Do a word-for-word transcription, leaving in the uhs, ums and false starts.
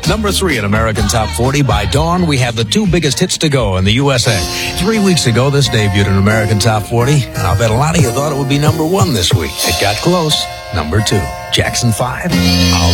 Number three in American Top forty. By dawn, we have the two biggest hits to go in the U S A. Three weeks ago, this debuted in American Top forty, and I'll bet a lot of you thought it would be number one this week. It got close. Number two, Jackson five, I'll